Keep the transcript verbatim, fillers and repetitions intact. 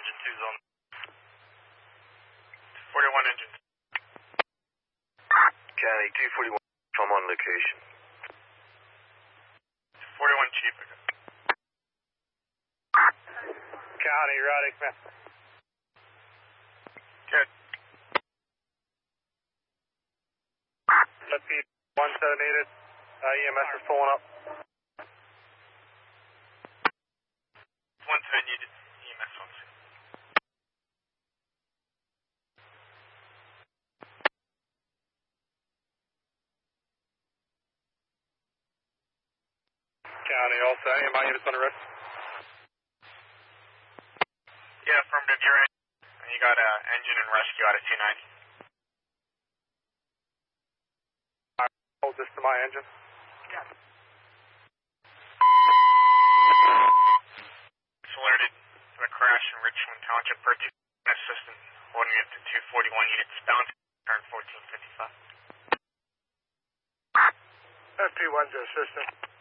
engine two's on. forty-one engine. County two forty-one, I'm on location. forty-one Chief. County, routing, man. Good. Let's be one seven needed. Uh, E M S is pulling up. one seven needed. E M S one seven. County, all set. A M I units on the rest. Yeah, affirmative, you're in. And you got uh, engine and rescue out of two ninety. Hold this to my engine. Yeah. It's alerted to a crash in Richmond Township per two assistant holding it to two forty-one units bound to turn fourteen fifty-five. F P one's your assistant.